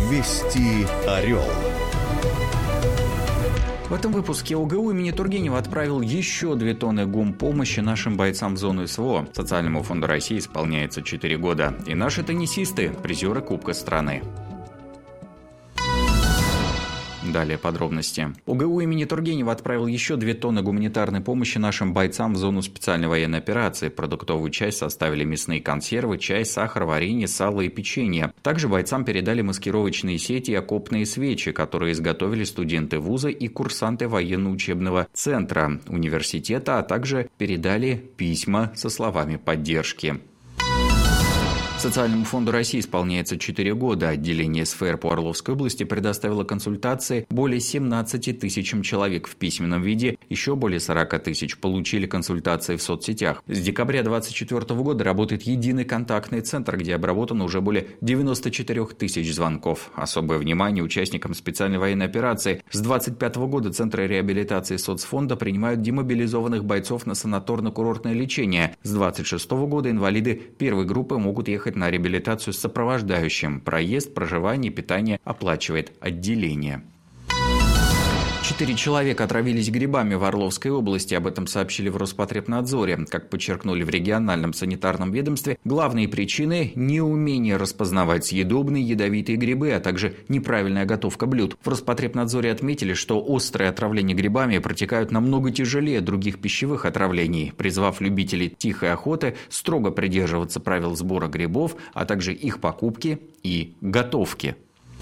Вести Орел. В этом выпуске ОГУ имени Тургенева отправил еще 2 тонны гумпомощи нашим бойцам в зону СВО. Социальному фонду России исполняется 4 года. И наши теннисисты – призеры Кубка страны. Далее подробности. ОГУ имени Тургенева отправил еще 2 тонны гуманитарной помощи нашим бойцам в зону специальной военной операции. Продуктовую часть составили мясные консервы, чай, сахар, варенье, сало и печенье. Также бойцам передали маскировочные сети и окопные свечи, которые изготовили студенты вуза и курсанты военно-учебного центра университета, а также передали письма со словами поддержки. Социальному фонду России исполняется 4 года. Отделение СФР по Орловской области предоставило консультации более 17 тысячам человек в письменном виде. Еще более 40 тысяч получили консультации в соцсетях. С декабря 2024 года работает единый контактный центр, где обработано уже более 94 тысяч звонков. Особое внимание участникам специальной военной операции. С 2025 года центры реабилитации соцфонда принимают демобилизованных бойцов на санаторно-курортное лечение. С 2026 года инвалиды первой группы могут ехать на реабилитацию с сопровождающим. Проезд, проживание, питание оплачивает отделение. 4 человека отравились грибами в Орловской области. Об этом сообщили в Роспотребнадзоре. Как подчеркнули в региональном санитарном ведомстве, главные причины – неумение распознавать съедобные ядовитые грибы, а также неправильная готовка блюд. В Роспотребнадзоре отметили, что острые отравления грибами протекают намного тяжелее других пищевых отравлений, призвав любителей тихой охоты строго придерживаться правил сбора грибов, а также их покупки и готовки.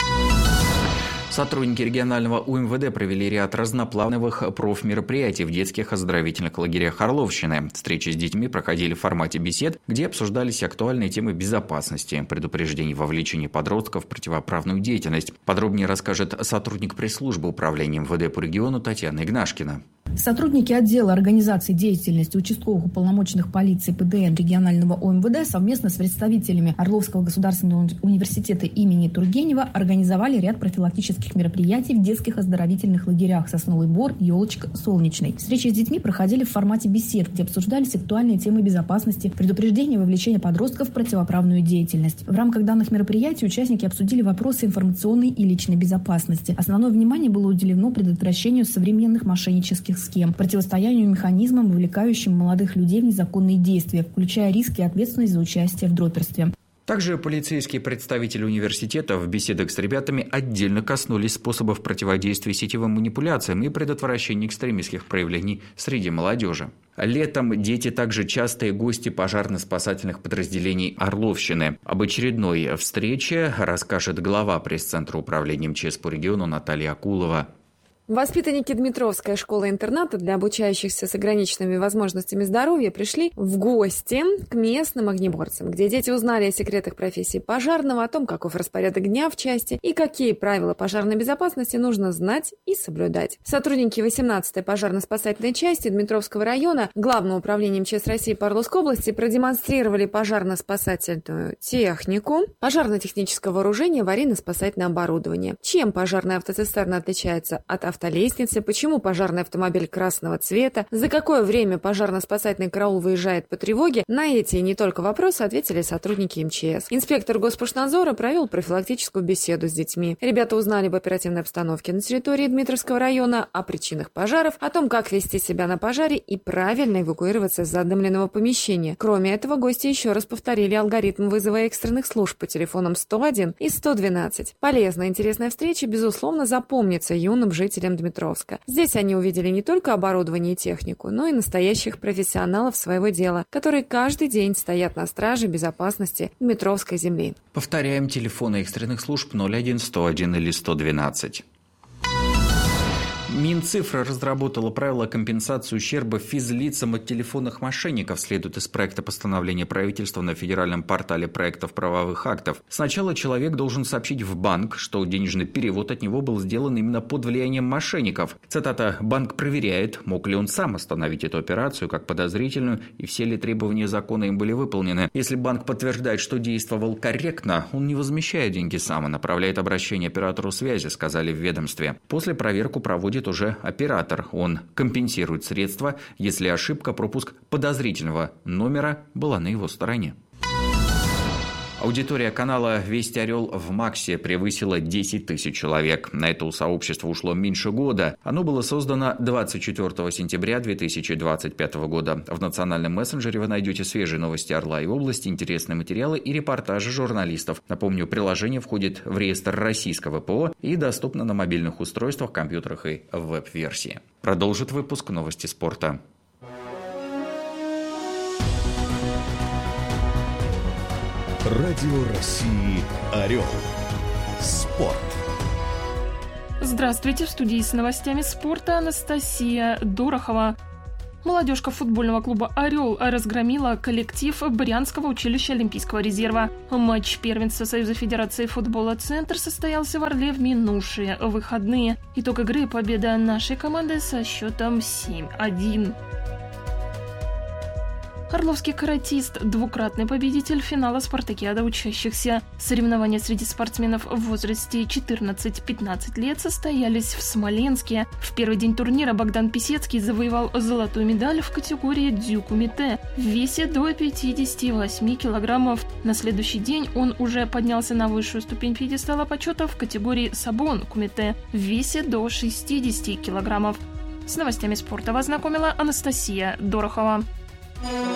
Сотрудники регионального УМВД провели ряд разноплановых профмероприятий в детских оздоровительных лагерях Орловщины. Встречи с детьми проходили в формате бесед, где обсуждались актуальные темы безопасности, предупреждений вовлечения подростков в противоправную деятельность. Подробнее расскажет сотрудник пресс-службы управления МВД по региону Татьяна Игнашкина. Сотрудники отдела организации деятельности участковых уполномоченных полиции ПДН регионального ОМВД совместно с представителями Орловского государственного университета имени Тургенева организовали ряд профилактических мероприятий в детских оздоровительных лагерях «Сосновый Бор», «Елочка», «Солнечный». Встречи с детьми проходили в формате бесед, где обсуждались актуальные темы безопасности, предупреждения вовлечения подростков в противоправную деятельность. В рамках данных мероприятий участники обсудили вопросы информационной и личной безопасности. Основное внимание было уделено предотвращению современных мошеннических схем, противостоянию механизмам, вовлекающим молодых людей в незаконные действия, включая риски и ответственность за участие в дроперстве. Также полицейские представители университета в беседах с ребятами отдельно коснулись способов противодействия сетевым манипуляциям и предотвращения экстремистских проявлений среди молодежи. Летом дети также частые гости пожарно-спасательных подразделений Орловщины. Об очередной встрече расскажет глава пресс-центра управления МЧС по региону Наталья Акулова. Воспитанники Дмитровской школы-интерната для обучающихся с ограниченными возможностями здоровья пришли в гости к местным огнеборцам, где дети узнали о секретах профессии пожарного, о том, каков распорядок дня в части и какие правила пожарной безопасности нужно знать и соблюдать. Сотрудники 18-й пожарно-спасательной части Дмитровского района Главного управления МЧС России по Орловской области продемонстрировали пожарно-спасательную технику, пожарно-техническое вооружение, аварийно-спасательное оборудование. Чем пожарная автоцистерна отличается от автолестницы, почему пожарный автомобиль красного цвета, за какое время пожарно-спасательный караул выезжает по тревоге, на эти и не только вопросы ответили сотрудники МЧС. Инспектор Госпошнадзора провел профилактическую беседу с детьми. Ребята узнали об оперативной обстановке на территории Дмитровского района, о причинах пожаров, о том, как вести себя на пожаре и правильно эвакуироваться из задымленного помещения. Кроме этого, гости еще раз повторили алгоритм вызова экстренных служб по телефонам 101 и 112. Полезная, интересная встреча, безусловно, запомнится юным жителям Дмитровска. Здесь они увидели не только оборудование и технику, но и настоящих профессионалов своего дела, которые каждый день стоят на страже безопасности Дмитровской земли. Повторяем, телефоны экстренных служб 01 101 или 112. Минцифра разработала правила компенсации ущерба физлицам от телефонных мошенников, следует из проекта постановления правительства на федеральном портале проектов правовых актов. Сначала человек должен сообщить в банк, что денежный перевод от него был сделан именно под влиянием мошенников. Цитата: «Банк проверяет, мог ли он сам остановить эту операцию как подозрительную и все ли требования закона им были выполнены. Если банк подтверждает, что действовал корректно, он не возмещает деньги сам, а направляет обращение оператору связи», сказали в ведомстве. После проверку проводит уже оператор. Он компенсирует средства, если ошибка, пропуск подозрительного номера была на его стороне. Аудитория канала «Вести Орел» в Максе превысила 10 тысяч человек. На это у сообщества ушло меньше года. Оно было создано 24 сентября 2025 года. В национальном мессенджере вы найдете свежие новости Орла и области, интересные материалы и репортажи журналистов. Напомню, приложение входит в реестр российского ПО и доступно на мобильных устройствах, компьютерах и в веб-версии. Продолжит выпуск новости спорта. Радио России «Орел». Спорт. Здравствуйте, в студии с новостями спорта Анастасия Дорохова. Молодежка футбольного клуба «Орел» разгромила коллектив Брянского училища Олимпийского резерва. Матч первенства Союза Федерации футбола «Центр» состоялся в Орле в минувшие выходные. Итог игры – победа нашей команды со счетом 7-1. Орловский каратист – двукратный победитель финала спартакиады учащихся. Соревнования среди спортсменов в возрасте 14-15 лет состоялись в Смоленске. В первый день турнира Богдан Писецкий завоевал золотую медаль в категории дю-кумите в весе до 58 килограммов. На следующий день он уже поднялся на высшую ступень пьедестала почета в категории сабон-кумите в весе до 60 килограммов. С новостями спорта вас знакомила Анастасия Дорохова.